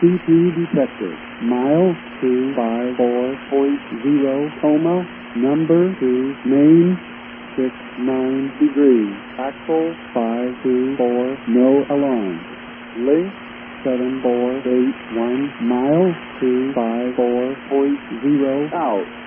CP detected. Mile 254.0, coma, number 2, main, 69 degrees. Axle 524, no alarm. Length 7481, mile 254.0 out.